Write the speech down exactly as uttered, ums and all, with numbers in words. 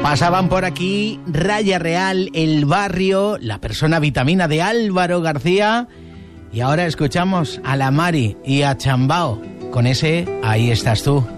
Pasaban por aquí Raya Real, El Barrio, La Persona Vitamina de Álvaro García. Y ahora escuchamos a La Mari y a Chambao con ese Ahí estás tú.